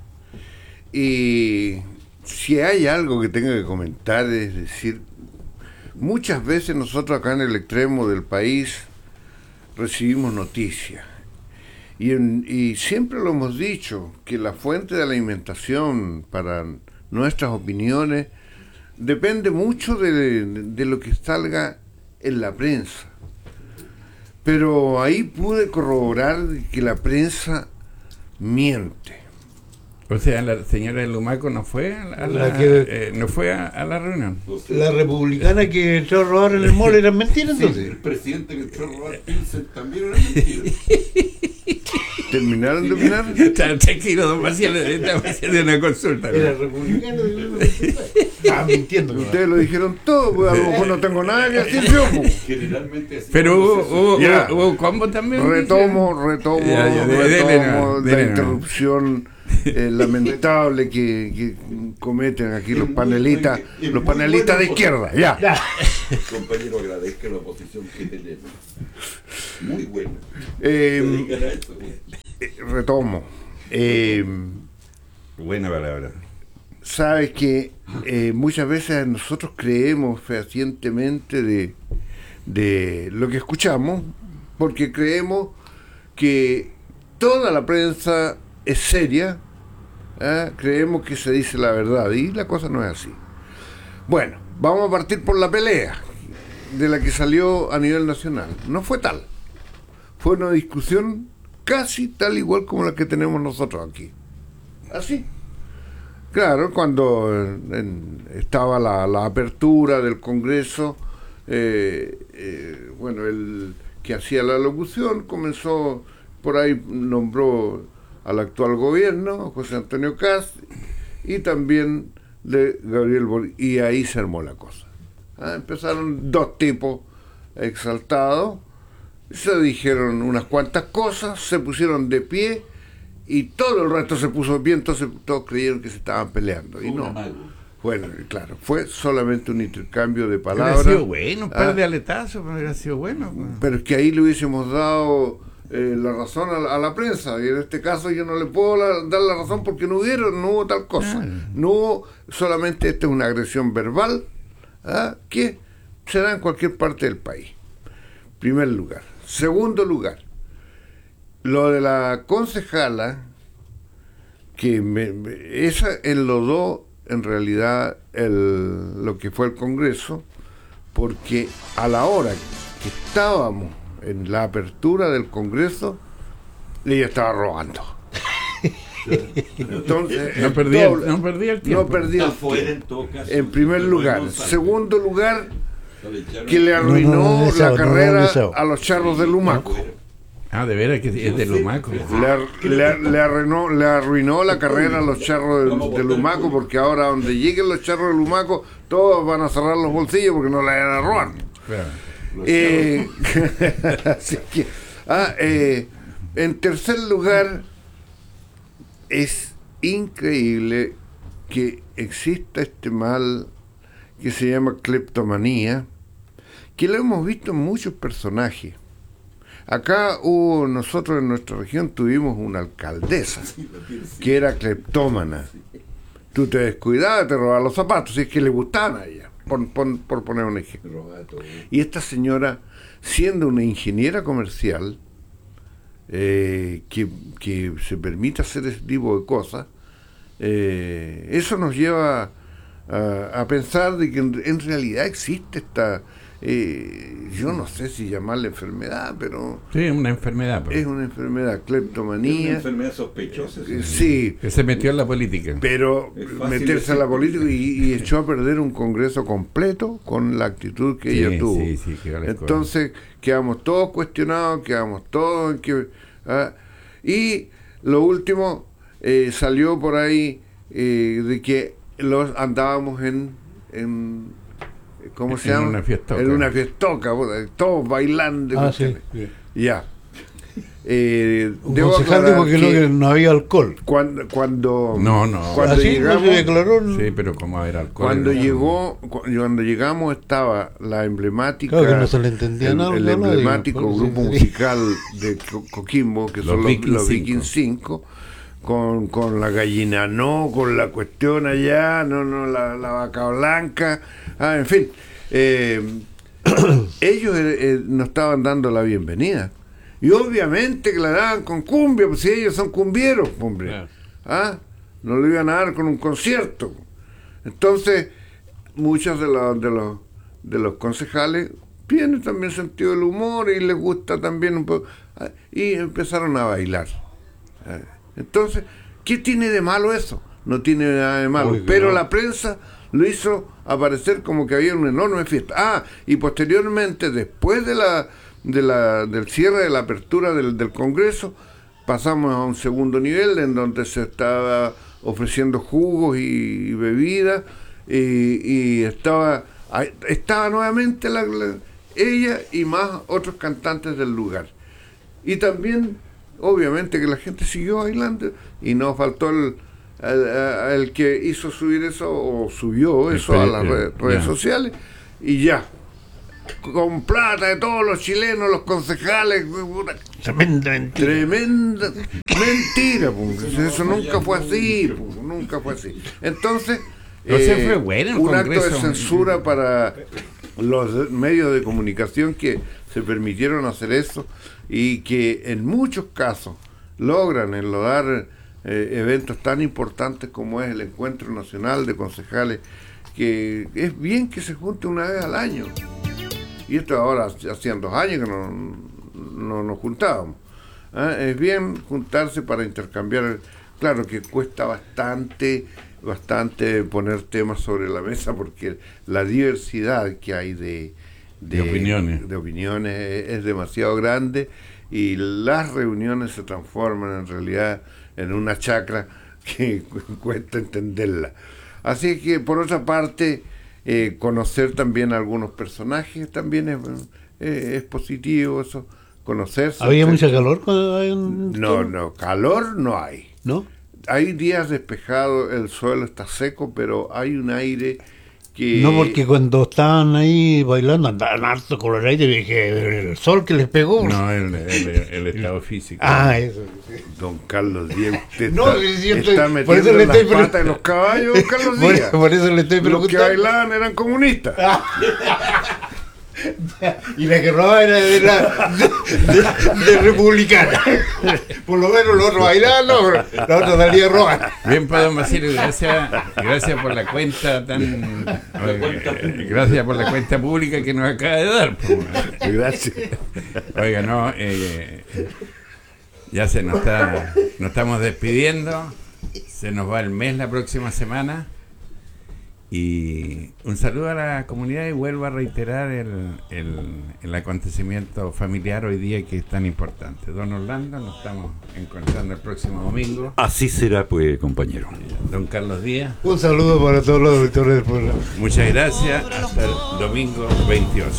y si hay algo que tengo que comentar es decir, muchas veces nosotros acá en el extremo del país recibimos noticias y, en- y siempre lo hemos dicho, que la fuente de alimentación para nuestras opiniones depende mucho de, de lo que salga en la prensa. Pero ahí pude corroborar que la prensa miente. O sea, la señora de Lumaco no fue a la, a La la- que- eh, no fue a, a la reunión. La republicana que entró a robar en el mall era mentira, entonces. presidente que entró a robar Pilsen también era mentira. ¿Terminaron de opinar? Está tranquilo, don Maciel, estamos haciendo una consulta. Era republicano. Estaba mintiendo. Ustedes lo dijeron todo, pues a lo mejor no tengo nada que decir yo. Pues. Generalmente así. Pero hubo, hubo, Ya. hubo, hubo combo también. Retomo, retomo, Ya, ya, de- dele retomo no, la dele no. interrupción eh, lamentable que, que cometen aquí los panelistas, los panelistas de izquierda. Ya. Compañero, agradezca la oposición que tenemos. Muy buena. Eh, Dedican a eso. eh, retomo. Eh, Buena palabra. Sabes que eh, muchas veces nosotros creemos fehacientemente de, de lo que escuchamos, porque creemos que toda la prensa es seria, ¿eh? Creemos que se dice la verdad, y la cosa no es así. Bueno, vamos a partir por la pelea de la que salió a nivel nacional. No fue tal. Fue una discusión casi tal igual como la que tenemos nosotros aquí. Así. Claro, cuando en, estaba la, la apertura del Congreso, eh, eh, bueno, el que hacía la locución comenzó, por ahí nombró al actual gobierno, José Antonio Kast, y también de Gabriel Boric, y ahí se armó la cosa. Ah, empezaron dos tipos exaltados, se dijeron unas cuantas cosas, se pusieron de pie, y todo el resto se puso de pie, entonces todos creyeron que se estaban peleando. Y no. Bueno, claro, fue solamente un intercambio de palabras. Hubiera sido bueno, un par Ah, de aletazos, pero hubiera sido bueno. Pues. pero es que ahí le hubiésemos dado eh, la razón a la, a la prensa, y en este caso yo no le puedo la- dar la razón porque no hubieron, no hubo tal cosa. Claro. No hubo, solamente esta es una agresión verbal, ¿ah? Que se da en cualquier parte del país. Primer lugar. Segundo lugar, lo de la concejala, que me, me- esa enlodó en realidad el, lo que fue el Congreso, porque a la hora que estábamos en la apertura del Congreso, ella estaba robando. Entonces, No el perdía, el- doble- no perdía el tiempo. no perdía el Afuera, tiempo. en todo caso. En primer Pero lugar. no salga. Segundo lugar, Lo echaron. que le No, arruinó no, no, deseo, la no, no, carrera deseo. a los charros de Lumaco. Ah, de veras que es de Lumaco. Le, ar- le, ar- le arruinó, le arruinó la carrera a los charros de, de Lumaco, porque ahora donde lleguen los charros de Lumaco, todos van a cerrar los bolsillos porque no la van a robar. Claro. Eh, así que, ah, eh, en tercer lugar, es increíble que exista este mal que se llama cleptomanía, que lo hemos visto en muchos personajes. Acá hubo, nosotros en nuestra región tuvimos una alcaldesa que era cleptómana. Tú te descuidabas, te robabas los zapatos, si es que le gustaban a ella, por, por, por poner un ejemplo. Y esta señora, siendo una ingeniera comercial, eh, que, que se permite hacer ese tipo de cosas, eh, eso nos lleva a, a pensar de que en, en realidad existe esta, eh, yo no sé si llamarla enfermedad, pero Sí, es una enfermedad. pues, es una enfermedad, Es una cleptomanía. enfermedad sospechosa. Eh, Sí, que se metió en la política. pero Es fácil meterse decir. a la política y, y echó a perder un congreso completo con la actitud que Sí, ella tuvo. sí, sí, que vale Entonces quedamos todos cuestionados, quedamos todos en que... ah, y lo último, eh, salió por ahí eh, de que los andábamos en... en ¿cómo se En llama? una fiestoca. En una fiestoca, puta, todos bailando. Ah, sí. cuestiones. Ya. Eh, Un debo concejal dijo aclarar que, no, que que no había alcohol. cuando cuando No, no. cuando Así no llegamos se declaró. Sí, pero como a ver alcohol. cuando no. llegó cu- cuando llegamos estaba la emblemática Claro que no se le entendía el, nada, el no, no, emblemático digo, grupo sí, sí. musical de Co- Coquimbo, que Los son los, Vikings los cinco. Vikings cinco, con, con la gallina no, con la cuestión allá, no, no, la, la vaca blanca, ah, en fin, eh, ellos eh, eh, nos estaban dando la bienvenida. Y obviamente que la daban con cumbia, pues si ellos son cumbieros, hombre. Claro. ¿Ah? No lo iban a dar con un concierto. Entonces, muchos de los, de los, de los concejales tienen también sentido del humor y les gusta también un poco. ¿Ah? Y empezaron a bailar. ¿Ah? Entonces, ¿qué tiene de malo eso? No tiene nada de malo. Uy, que Pero no. la prensa lo hizo aparecer como que había una enorme fiesta. Ah, y posteriormente, después de la, de la, del cierre de la apertura del, del Congreso, pasamos a un segundo nivel en donde se estaba ofreciendo jugos y, y bebidas, y, y estaba, estaba nuevamente la, la, ella y más otros cantantes del lugar. Y también, obviamente, que la gente siguió bailando y no faltó el, el, el que hizo subir eso o subió eso a las redes, redes sociales, y ya, con plata de todos los chilenos, los concejales. Tremenda mentira. Tremenda mentira, pues. Eso nunca fue así, pues. Nunca fue así. Entonces, no eh, se fue bueno el un Congreso. acto de censura para los medios de comunicación que se permitieron hacer eso y que en muchos casos logran enlodar eh, eventos tan importantes como es el Encuentro Nacional de Concejales, que es bien que se junte una vez al año. Y esto ahora hacían dos años que no, no nos juntábamos. ¿Eh? Es bien juntarse para intercambiar. Claro que cuesta bastante, bastante poner temas sobre la mesa, porque la diversidad que hay de, de, de opiniones, de opiniones es, es demasiado grande, y las reuniones se transforman en realidad en una chacra que cuesta entenderla. Así que, por otra parte, eh, conocer también a algunos personajes también es, eh, es positivo eso, conocerse. ¿Había mucha calor cuando hay un... No, no, calor no hay. ¿No? Hay días despejados, el suelo está seco, pero hay un aire que... No, porque cuando estaban ahí bailando andaban harto con el aire, dije, el sol que les pegó. No, el, el, el estado físico. Ah, eso. Don Carlos Díaz, usted No, está, sí, yo estoy- está por metiendo eso le las estoy patas pre- en los caballos, don Carlos Por, Díaz. por eso le estoy Los que preguntando. bailaban eran comunistas. Y la que robaba era de la de, de- de republicana. Por lo menos los otros bailaban, no, la otra salía roja. Bien, pues, don Basilio, gracias, gracias por la cuenta tan... eh, gracias por la cuenta pública que nos acaba de dar. Pues. Gracias. Oiga, no, eh, ya se nos está, nos estamos despidiendo, se nos va el mes la próxima semana, y un saludo a la comunidad, y vuelvo a reiterar el, el, el acontecimiento familiar hoy día que es tan importante. Don Orlando, nos estamos encontrando el próximo domingo. Así será, pues, compañero. Don Carlos Díaz, Un saludo para todos los auditores del programa. muchas gracias, hasta el domingo veintiocho.